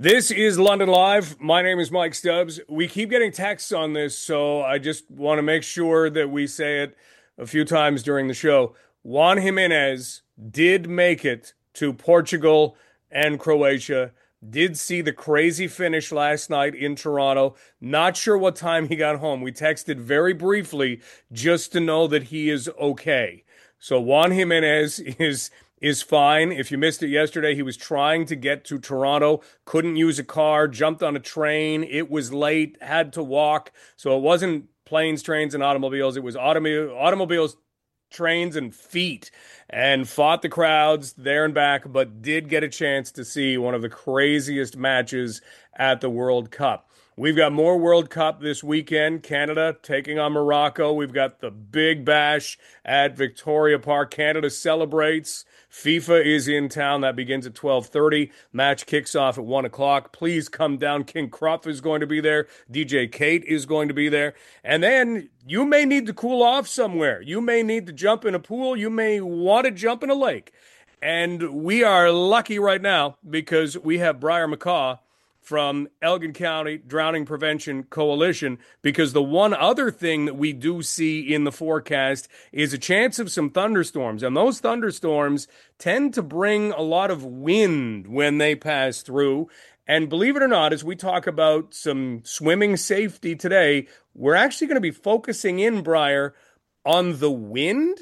This is London Live. My name is Mike Stubbs. We keep getting texts on this, so I just want to make sure that we say it a few times during the show. Juan Jimenez did make it to Portugal and Croatia. Did see the crazy finish last night in Toronto. Not sure what time he got home. We texted very briefly just to know that he is okay. So Juan Jimenez is fine. If you missed it yesterday, he was trying to get to Toronto, couldn't use a car, jumped on a train. It was late, had to walk. So it wasn't planes, trains, and automobiles. It was automobiles, trains, and feet, and fought the crowds there and back, but did get a chance to see one of the craziest matches at the World Cup. We've got more World Cup this weekend. Canada taking on Morocco. We've got the Big Bash at Victoria Park. Canada celebrates. FIFA is in town. That begins at 12:30. Match kicks off at 1 o'clock. Please come down. King Kruff is going to be there. DJ Kate is going to be there. And then you may need to cool off somewhere. You may need to jump in a pool. You may want to jump in a lake. And we are lucky right now because we have Briar McCaw from Elgin County Drowning Prevention Coalition, because the one other thing that we do see in the forecast is a chance of some thunderstorms. And those thunderstorms tend to bring a lot of wind when they pass through. And believe it or not, as we talk about some swimming safety today, we're actually going to be focusing in, Briar, on the wind.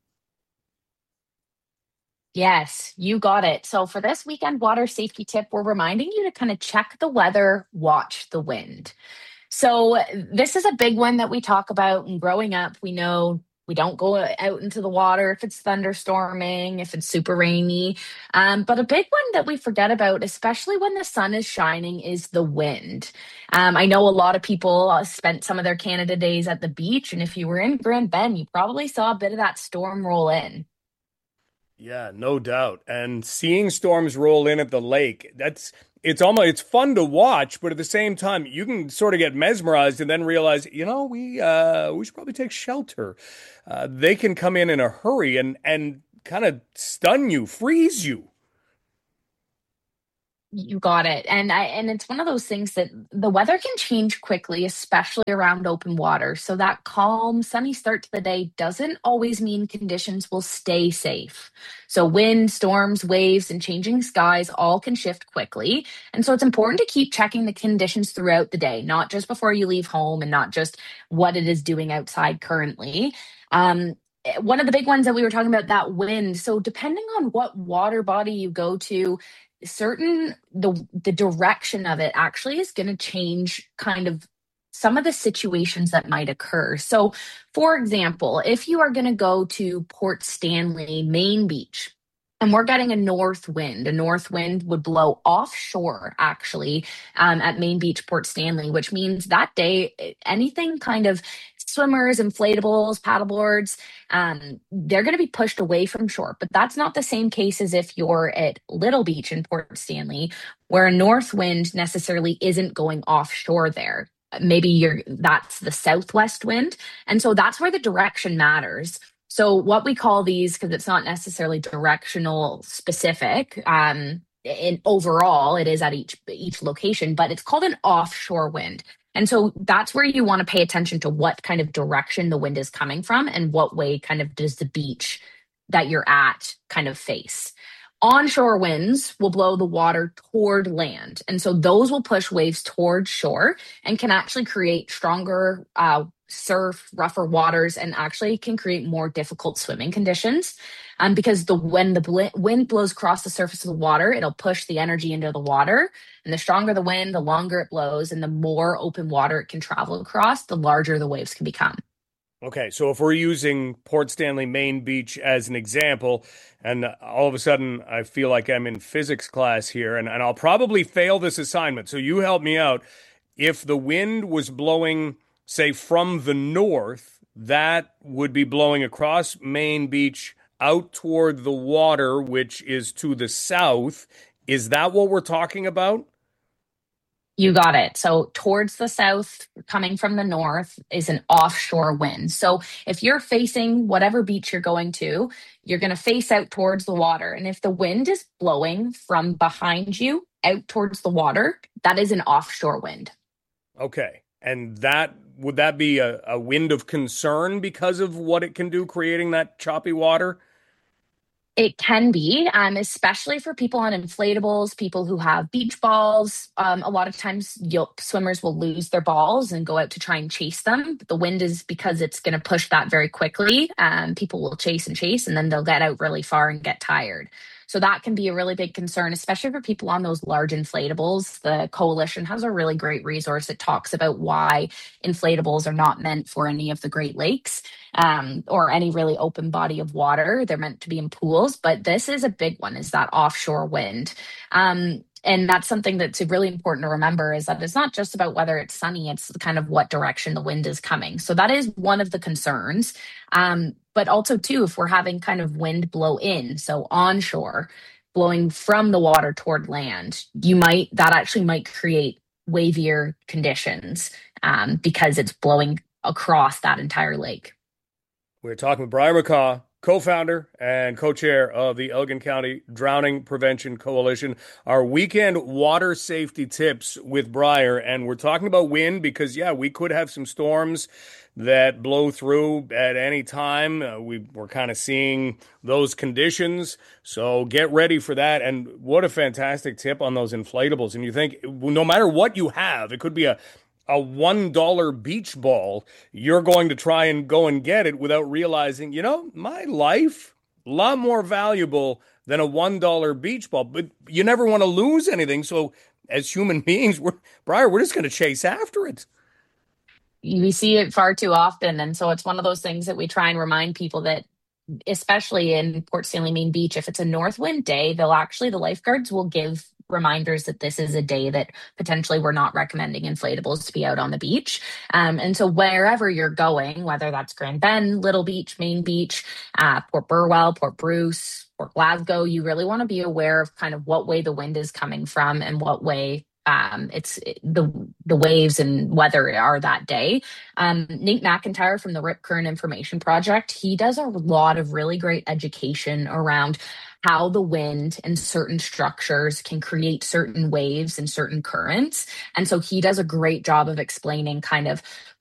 Yes, you got it. So for this weekend water safety tip, we're reminding you to kind of check the weather, watch the wind. So this is a big one that we talk about. And growing up, we know we don't go out into the water if it's thunderstorming, if it's super rainy. But a big one that we forget about, especially when the sun is shining, is the wind. I know a lot of people spent some of their Canada days at the beach. And if you were in Grand Bend, you probably saw a bit of that storm roll in. Yeah, no doubt. And seeing storms roll in at the lake, it's fun to watch, but at the same time, you can sort of get mesmerized and then realize, we should probably take shelter. They can come in a hurry and kind of stun you, freeze you. You got it. And it's one of those things that the weather can change quickly, especially around open water. So that calm, sunny start to the day doesn't always mean conditions will stay safe. So wind, storms, waves, and changing skies all can shift quickly. And so it's important to keep checking the conditions throughout the day, not just before you leave home and not just what it is doing outside currently. One of the big ones that we were talking about, that wind. So depending on what water body you go to, the direction of it actually is going to change kind of some of the situations that might occur. So for example, if you are going to go to Port Stanley main beach, and we're getting a north wind would blow offshore actually, at main beach Port Stanley, which means that day anything kind of swimmers, inflatables, paddleboards, they're going to be pushed away from shore. But that's not the same case as if you're at Little Beach in Port Stanley, where a north wind necessarily isn't going offshore there. Maybe that's the southwest wind. And so that's where the direction matters. So what we call these, because it's not necessarily directional specific, in overall it is at each location, but it's called an offshore wind. And so that's where you want to pay attention to what kind of direction the wind is coming from and what way kind of does the beach that you're at kind of face. Onshore winds will blow the water toward land. And so those will push waves toward shore and can actually create stronger surf, rougher waters, and actually can create more difficult swimming conditions. Because when the wind blows across the surface of the water, it'll push the energy into the water. And the stronger the wind, the longer it blows, and the more open water it can travel across, the larger the waves can become. Okay, so if we're using Port Stanley Main Beach as an example, and all of a sudden I feel like I'm in physics class here, and I'll probably fail this assignment, so you help me out. If the wind was blowing, say, from the north, that would be blowing across Main Beach out toward the water, which is to the south. Is that what we're talking about? You got it. So towards the south, coming from the north, is an offshore wind. So if you're facing whatever beach you're going to, you're going to face out towards the water. And if the wind is blowing from behind you out towards the water, that is an offshore wind. Okay. And that would that be a wind of concern because of what it can do, creating that choppy water? It can be, especially for people on inflatables, people who have beach balls. A lot of times, swimmers will lose their balls and go out to try and chase them. But the wind is because it's going to push that very quickly. People will chase, and then they'll get out really far and get tired. So that can be a really big concern, especially for people on those large inflatables. The coalition has a really great resource that talks about why inflatables are not meant for any of the Great Lakes, or any really open body of water. They're meant to be in pools, but this is a big one, is that offshore wind. And that's something that's really important to remember, is that it's not just about whether it's sunny, it's kind of what direction the wind is coming. So that is one of the concerns. But also, too, if we're having kind of wind blow in, so onshore, blowing from the water toward land, that actually might create wavier conditions, because it's blowing across that entire lake. We're talking with Briar McCaw, co-founder and co-chair of the Elgin County Drowning Prevention Coalition. Our weekend water safety tips with Briar, and we're talking about wind because, yeah, we could have some storms that blow through at any time. We're kind of seeing those conditions, so get ready for that. And what a fantastic tip on those inflatables. And you think, no matter what you have, it could be a $1 beach ball, you're going to try and go and get it without realizing, my life, a lot more valuable than a $1 beach ball. But you never want to lose anything. So as human beings, we're just going to chase after it. We see it far too often. And so it's one of those things that we try and remind people that, especially in Port Stanley Main Beach, if it's a north wind day, the lifeguards will give reminders that this is a day that potentially we're not recommending inflatables to be out on the beach. And so wherever you're going, whether that's Grand Bend, Little Beach, Main Beach, Port Burwell, Port Bruce, Port Glasgow, you really want to be aware of kind of what way the wind is coming from and what way it's the waves and weather are that day. Nate McIntyre from the Rip Current Information Project, he does a lot of really great education around how the wind and certain structures can create certain waves and certain currents. And so he does a great job of explaining kind of